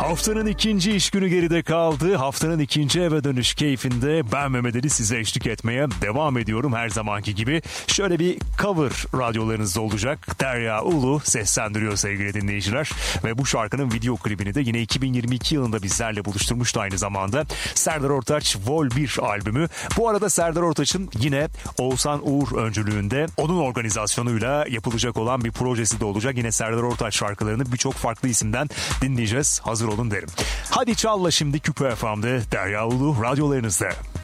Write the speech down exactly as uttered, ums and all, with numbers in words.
Haftanın ikinci iş günü geride kaldı. Haftanın ikinci eve dönüş keyfinde ben Mehmet Ali size eşlik etmeye devam ediyorum her zamanki gibi. Şöyle bir cover radyolarınızda olacak. Derya Ulu seslendiriyor sevgili dinleyiciler. Ve bu şarkının video klibini de yine iki bin yirmi iki yılında bizlerle buluşturmuştu aynı zamanda. Serdar Ortaç Vol bir albümü. Bu arada Serdar Ortaç'ın yine Oğuzhan Uğur öncülüğünde onun organizasyonuyla yapılacak olan bir projesi de olacak. Yine Serdar Ortaç şarkılarını birçok farklı isimden dinleyeceğiz. Hazır olun derim. Hadi çalla şimdi Küpe F M'de Derya Ulu radyolarınızda.